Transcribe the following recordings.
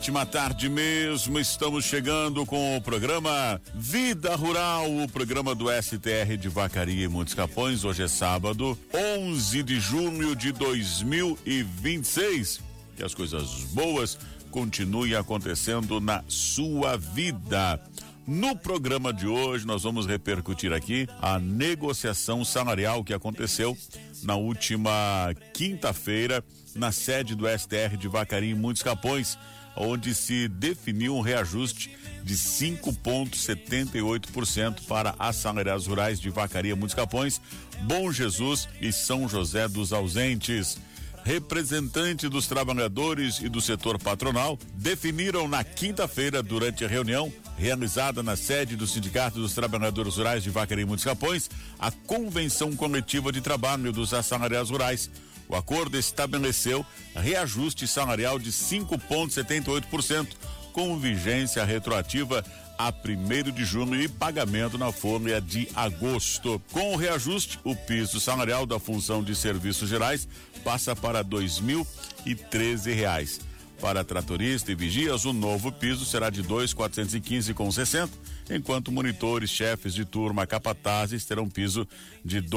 Última tarde mesmo, estamos chegando com o programa Vida Rural, o programa do STR de Vacaria e Montes Capões. Hoje é sábado, 11 de junho de 2026. Que as coisas boas continuem acontecendo na sua vida. No programa de hoje, nós vamos repercutir aqui a negociação salarial que aconteceu na última quinta-feira na sede do STR de Vacaria e Montes Capões, onde se definiu um reajuste de 5,78% para assalariados rurais de Vacaria, Montes Capões, Bom Jesus e São José dos Ausentes. Representantes dos trabalhadores e do setor patronal definiram na quinta-feira, durante a reunião realizada na sede do Sindicato dos Trabalhadores Rurais de Vacaria e Montes Capões, a convenção coletiva de trabalho dos assalariados rurais. O acordo estabeleceu reajuste salarial de 5,78%, com vigência retroativa a 1º de junho e pagamento na folha de agosto. Com o reajuste, o piso salarial da função de serviços gerais passa para R$ 2.013. Para tratorista e vigias, o novo piso será de R$ 2.415,60, enquanto monitores, chefes de turma, capatazes terão piso de R$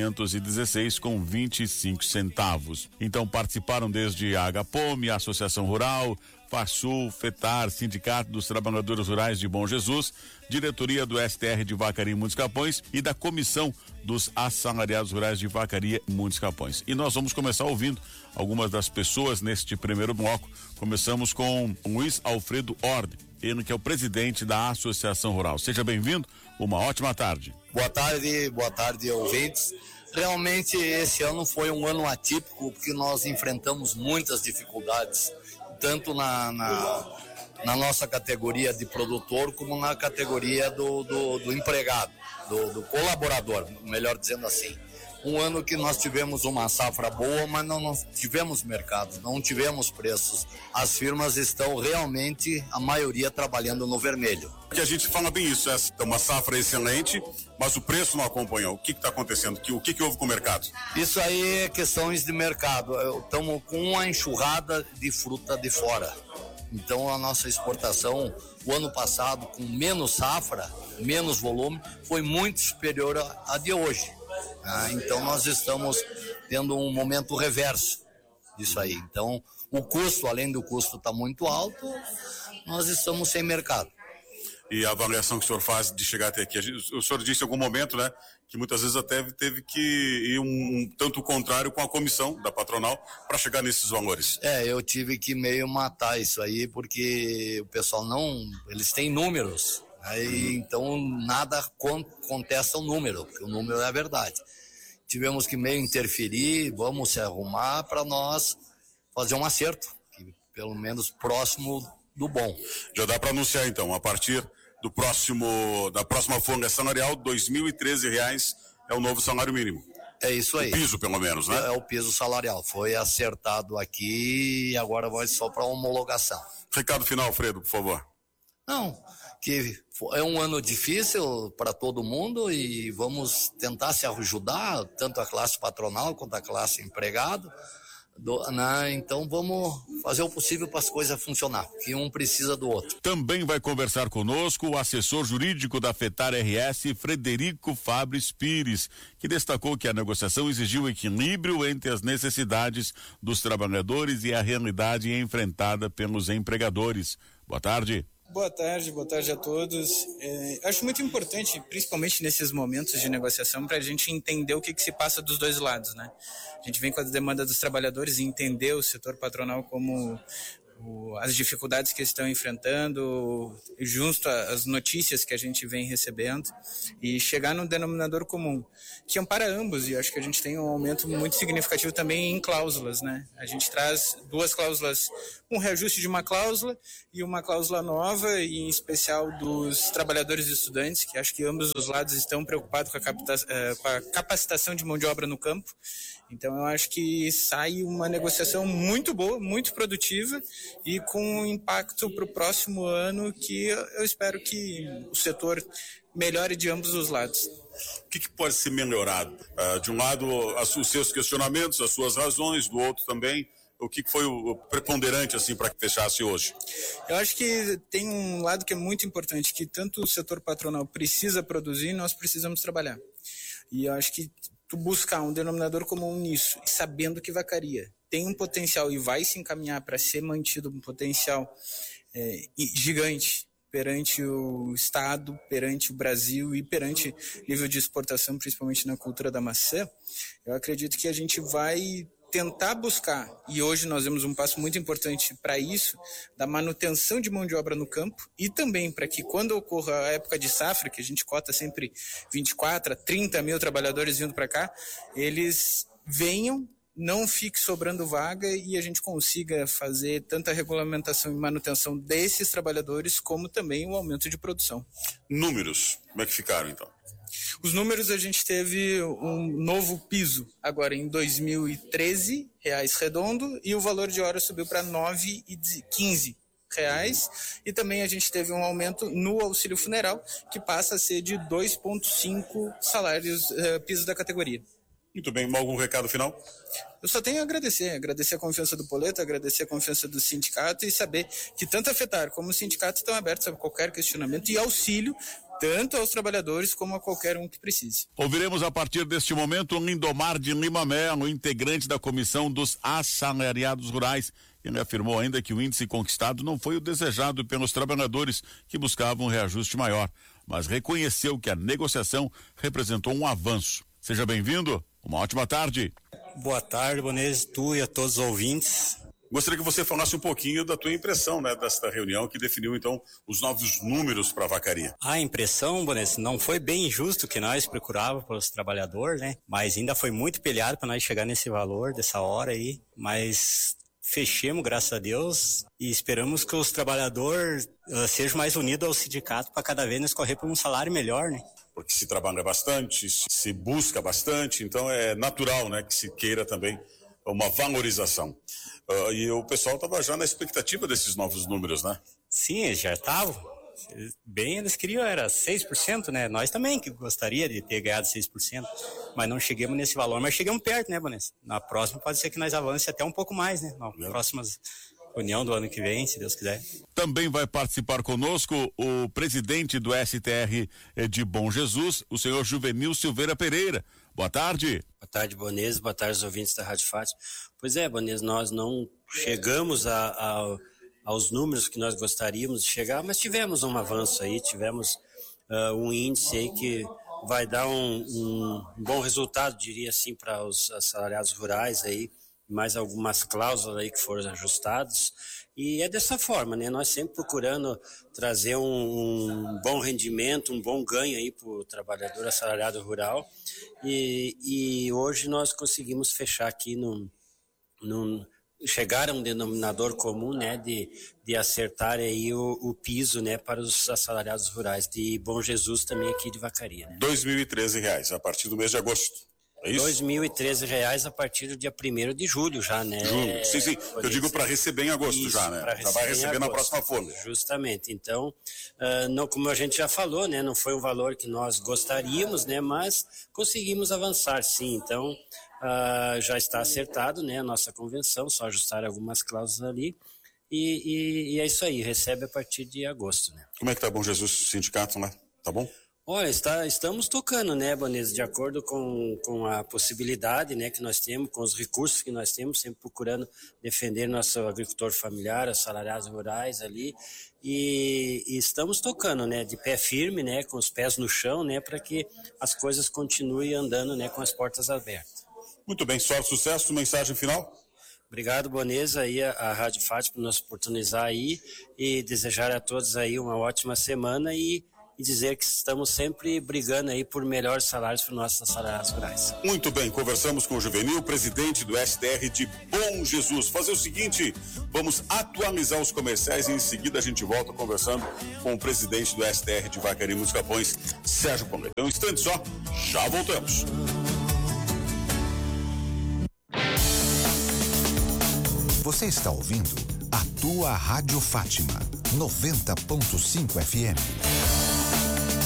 2.516,25. Então participaram desde a Agapome, a Associação Rural, Farsul, FETAR, Sindicato dos Trabalhadores Rurais de Bom Jesus, diretoria do STR de Vacaria e Montes Capões e da Comissão dos Assalariados Rurais de Vacaria e Montes Capões. E nós vamos começar ouvindo algumas das pessoas neste primeiro bloco. Começamos com Luiz Alfredo Orde, ele que é o presidente da Associação Rural. Seja bem-vindo, uma ótima tarde. Boa tarde, ouvintes. Realmente esse ano foi um ano atípico, porque nós enfrentamos muitas dificuldades, tanto na nossa categoria de produtor, como na categoria do empregado, do colaborador, melhor dizendo assim. Um ano que nós tivemos uma safra boa, mas não tivemos mercado, não tivemos preços. As firmas estão realmente, a maioria, trabalhando no vermelho. Que a gente fala bem isso, é uma safra excelente, mas o preço não acompanhou. O que está acontecendo? O que houve com o mercado? Isso aí é questões de mercado. Estamos com uma enxurrada de fruta de fora. Então a nossa exportação, o ano passado, com menos safra, menos volume, foi muito superior à de hoje. Então nós estamos tendo um momento reverso disso aí. Então o custo, além do custo estar muito alto, nós estamos sem mercado. E a avaliação que o senhor faz de chegar até aqui, o senhor disse em algum momento, né, que muitas vezes até teve que ir um tanto contrário com a comissão da patronal para chegar nesses valores. Eu tive que meio matar isso aí, porque o pessoal eles têm números, então nada contesta o número, porque o número é a verdade. Tivemos que meio interferir, vamos se arrumar para nós fazer um acerto, pelo menos próximo do bom. Já dá para anunciar então, a partir da próxima folha salarial, R$ 2.013 é o novo salário mínimo. É isso aí. O piso, pelo menos, né? É o piso salarial. Foi acertado aqui e agora vai só para homologação. Recado final, Alfredo, por favor. Não, que é um ano difícil para todo mundo e vamos tentar se ajudar, tanto a classe patronal quanto a classe empregado. Então vamos fazer o possível para as coisas funcionar, que um precisa do outro. Também vai conversar conosco o assessor jurídico da FETAR RS, Frederico Fabris Pires, que destacou que a negociação exigiu equilíbrio entre as necessidades dos trabalhadores e a realidade enfrentada pelos empregadores. Boa tarde. Boa tarde a todos. Acho muito importante, principalmente nesses momentos de negociação, para a gente entender o que se passa dos dois lados, né? A gente vem com a demanda dos trabalhadores e entender o setor patronal como as dificuldades que estão enfrentando, junto às notícias que a gente vem recebendo, e chegar num denominador comum, que ampara ambos, e acho que a gente tem um aumento muito significativo também em cláusulas, né? A gente traz duas cláusulas, um reajuste de uma cláusula e uma cláusula nova, e em especial dos trabalhadores e estudantes, que acho que ambos os lados estão preocupados com a capacitação de mão de obra no campo. Então eu acho que sai uma negociação muito boa, muito produtiva e com um impacto para o próximo ano que eu espero que o setor melhore de ambos os lados. O que pode ser melhorado? De um lado, os seus questionamentos, as suas razões, do outro também, O que foi o preponderante assim para que fechasse hoje? Eu acho que tem um lado que é muito importante, que tanto o setor patronal precisa produzir, nós precisamos trabalhar. E eu acho que tu buscar um denominador comum nisso, sabendo que vacaria tem um potencial e vai se encaminhar para ser mantido um potencial gigante perante o Estado, perante o Brasil e perante nível de exportação, principalmente na cultura da maçã, eu acredito que a gente vai tentar buscar, e hoje nós vemos um passo muito importante para isso, da manutenção de mão de obra no campo e também para que quando ocorra a época de safra, que a gente cota sempre 24 a 30 mil trabalhadores vindo para cá, eles venham, não fique sobrando vaga e a gente consiga fazer tanta regulamentação e manutenção desses trabalhadores, como também o aumento de produção. Números, como é que ficaram então? Os números, a gente teve um novo piso agora em 2013, reais redondo, e o valor de hora subiu para R$ 9,15. E também a gente teve um aumento no auxílio funeral, que passa a ser de 2,5 salários piso da categoria. Muito bem, algum recado final? Eu só tenho a agradecer a confiança do Poleto, agradecer a confiança do sindicato e saber que tanto a FETAR como o sindicato estão abertos a qualquer questionamento e auxílio, tanto aos trabalhadores como a qualquer um que precise. Ouviremos a partir deste momento o Lindomar de Lima Melo, integrante da Comissão dos Assalariados Rurais. Ele afirmou ainda que o índice conquistado não foi o desejado pelos trabalhadores que buscavam um reajuste maior, mas reconheceu que a negociação representou um avanço. Seja bem-vindo, uma ótima tarde. Boa tarde, Bonês, tu e a todos os ouvintes. Gostaria que você falasse um pouquinho da tua impressão, né, desta reunião que definiu então os novos números para a vacaria. A impressão, Bonês, não foi bem justo que nós procurávamos para os trabalhadores, né? Mas ainda foi muito peleado para nós chegar nesse valor, dessa hora aí. Mas fechemos, graças a Deus, e esperamos que os trabalhadores sejam mais unidos ao sindicato para cada vez nós correr por um salário melhor, né? Porque se trabalha bastante, se busca bastante, então é natural, né, que se queira também uma valorização. E o pessoal estava já na expectativa desses novos números, né? Sim, eles já estavam. Bem, eles queriam, era 6%, né? Nós também que gostaria de ter ganhado 6%, mas não chegamos nesse valor, mas chegamos perto, né, Bonês? Na próxima pode ser que nós avance até um pouco mais, né? Na próxima reunião do ano que vem, se Deus quiser. Também vai participar conosco o presidente do STR de Bom Jesus, o senhor Juvenil Silveira Pereira. Boa tarde. Boa tarde, Bonês. Boa tarde, os ouvintes da Rádio Fátima. Pois é, Bonês, nós não chegamos aos números que nós gostaríamos de chegar, mas tivemos um avanço aí, tivemos um índice aí que vai dar um bom resultado, diria assim, para os assalariados rurais aí, mais algumas cláusulas aí que foram ajustadas, e é dessa forma, né? Nós sempre procurando trazer um bom rendimento, um bom ganho aí para o trabalhador assalariado rural, e hoje nós conseguimos fechar aqui chegar a um denominador comum, né, de acertar aí o piso, né, para os assalariados rurais de Bom Jesus, também aqui de Vacaria, né? R$ 2.013 a partir do mês de agosto. É isso? R$ 2.013 a partir do dia 1º de julho já, né? Julho, sim. Eu digo para receber em agosto. Isso, já, né? Já vai receber na próxima folha. Justamente. Então, não, como a gente já falou, né? Não foi um valor que nós gostaríamos, né? Mas conseguimos avançar, sim. Então, já está acertado, né? A nossa convenção, só ajustar algumas cláusulas ali. E é isso aí, recebe a partir de agosto, né? Como é que tá Bom Jesus, sindicato, né? Tá bom? Olha, estamos tocando, né, Bonês, de acordo com a possibilidade, né, que nós temos, com os recursos que nós temos, sempre procurando defender nosso agricultor familiar, assalariados rurais ali, e estamos tocando, né, de pé firme, né, com os pés no chão, né, para que as coisas continuem andando, né, com as portas abertas. Muito bem, sorte, sucesso, mensagem final? Obrigado, Bonês, aí a Rádio Fátima por nos oportunizar aí e desejar a todos aí uma ótima semana e dizer que estamos sempre brigando aí por melhores salários para os nossos assalariados rurais. Muito bem, conversamos com o Juvenil, presidente do STR de Bom Jesus. Fazer o seguinte, vamos atualizar os comerciais e em seguida a gente volta conversando com o presidente do STR de Vacaria e Muitos Capões, Sérgio Pombet. Um instante só, já voltamos. Você está ouvindo a tua Rádio Fátima, 90.5 FM.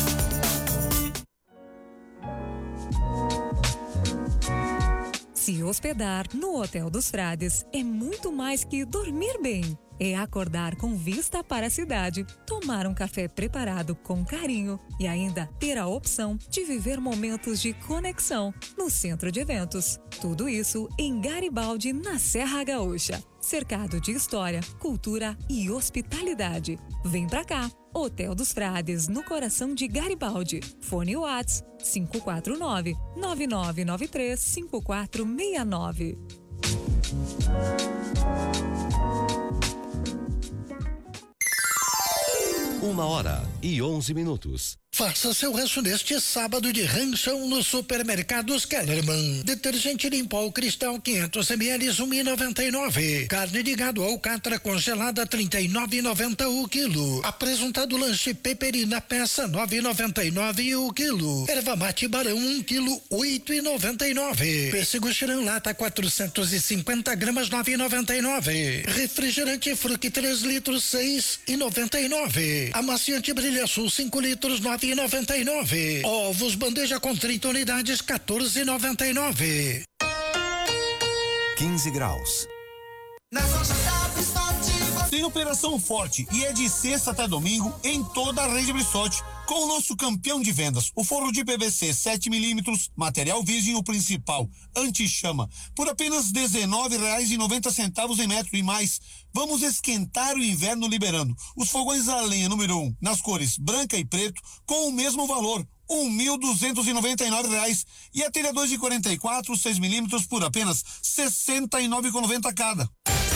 Se hoje hospedar no Hotel dos Frades é muito mais que dormir bem. É acordar com vista para a cidade, tomar um café preparado com carinho e ainda ter a opção de viver momentos de conexão no centro de eventos. Tudo isso em Garibaldi, na Serra Gaúcha. Cercado de história, cultura e hospitalidade. Vem pra cá! Hotel dos Frades, no coração de Garibaldi. Fone Whats 549-9993-5469. 1h11. Faça seu rancho neste sábado de ranchão nos supermercados Kellerman. Detergente Limpol Cristal 500 ml 1,99. Carne de gado alcatra congelada 39,90 o quilo. Apresentado lanche Peperina peça 9,99 o quilo. Erva mate Barão 1 quilo 8,99. Pêssego Xirã lata 450 gramas 9,99. Refrigerante Fruc 3 litros 6,99. Amaciante Brilha Sul 5 litros 9,99. Ovos bandeja com 30 unidades 14,99. 15 graus. Tem operação forte e é de sexta até domingo em toda a rede Brissotti, com o nosso campeão de vendas, o forro de PVC 7 milímetros, material virgem o principal, anti-chama, por apenas R$19,90 em metro e mais. Vamos esquentar o inverno liberando os fogões a lenha número 1, nas cores branca e preto, com o mesmo valor, R$1.299, e a telha 2 de 44, 6 milímetros por apenas R$69,90 cada.